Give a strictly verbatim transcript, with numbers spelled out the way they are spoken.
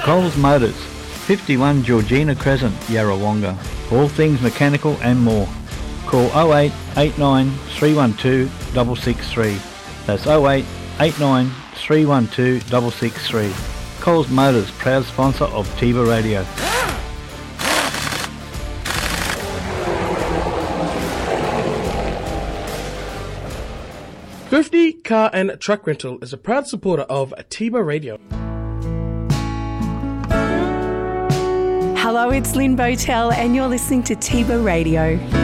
Coles Motors, fifty-one Georgina Crescent, Yarrawonga. For all things mechanical and more. Call oh eight eight nine three one two six six three. That's oh eight eight nine three one two six six three. Coles Motors, proud sponsor of Tiba Radio. Thrifty Car and Truck Rental is a proud supporter of Tiba Radio. Hello, it's Lynn Botel and you're listening to Tiba Radio.